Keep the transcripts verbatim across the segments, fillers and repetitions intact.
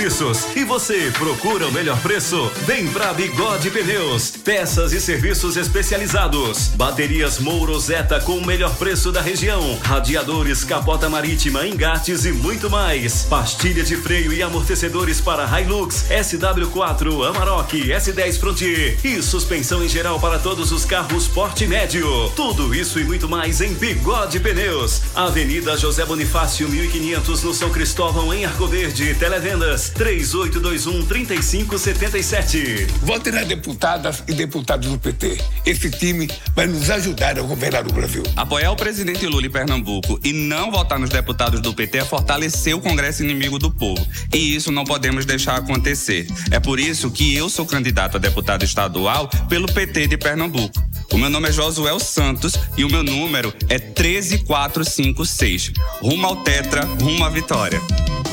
E você procura o melhor preço? Vem pra Bigode Pneus. Peças e serviços especializados. Baterias Mouro Zeta com o melhor preço da região. Radiadores, capota marítima, engates e muito mais. Pastilha de freio e amortecedores para Hilux, S W quatro, Amarok, S dez Frontier e suspensão em geral para todos os carros porte médio. Tudo isso e muito mais em Bigode Pneus. Avenida José Bonifácio mil e quinhentos no São Cristóvão em Arco Verde. Televendas três oito dois um, três cinco sete sete. Vote nas deputadas e deputados do P T. Esse time vai nos ajudar a governar o Brasil. Apoiar o presidente Lula em Pernambuco e não votar nos deputados do P T é fortalecer o Congresso inimigo do povo. E isso não podemos deixar acontecer. É por isso que eu sou candidato a deputado estadual pelo P T de Pernambuco. O meu nome é Josuel Santos e o meu número é treze quatrocentos e cinquenta e seis. Rumo ao Tetra, rumo à vitória.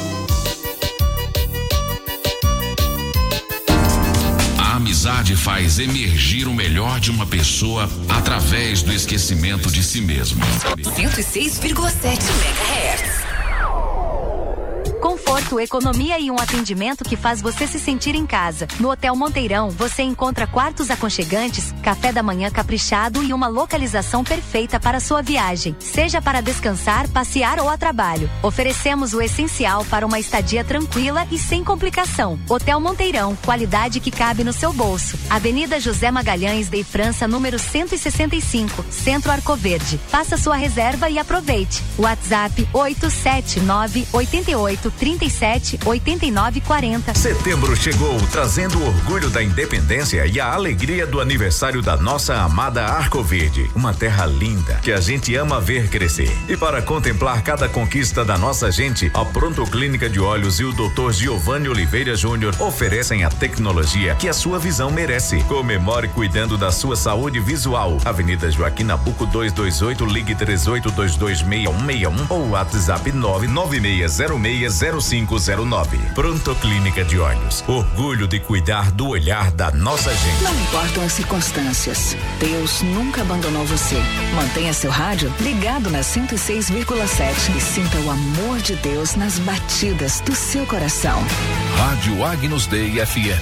A amizade faz emergir o melhor de uma pessoa através do esquecimento de si mesmo. cento e seis vírgula sete megahertz. Conforto, economia e um atendimento que faz você se sentir em casa. No Hotel Monteirão, você encontra quartos aconchegantes, café da manhã caprichado e uma localização perfeita para sua viagem, seja para descansar, passear ou a trabalho. Oferecemos o essencial para uma estadia tranquila e sem complicação. Hotel Monteirão, qualidade que cabe no seu bolso. Avenida José Magalhães de França, número cento e sessenta e cinco, Centro Arco Verde. Faça sua reserva e aproveite. WhatsApp oito sete nove, oito oito, trinta e sete, oitenta e nove, quarenta. Setembro chegou, trazendo o orgulho da independência e a alegria do aniversário da nossa amada Arco Verde, uma terra linda que a gente ama ver crescer. E para contemplar cada conquista da nossa gente, a Pronto Clínica de Olhos e o doutor Giovanni Oliveira Júnior oferecem a tecnologia que a sua visão merece. Comemore cuidando da sua saúde visual. Avenida Joaquim Nabuco duzentos e vinte e oito, ligue três oito dois dois, seis um seis um ou WhatsApp nove nove seis zero seis zero cinco zero nove. Pronto Clínica de Olhos, orgulho de cuidar do olhar da nossa gente. Não importam as circunstâncias, Deus nunca abandonou você. Mantenha seu rádio ligado na cento e seis vírgula sete e sinta o amor de Deus nas batidas do seu coração. Rádio Agnus Dei F M.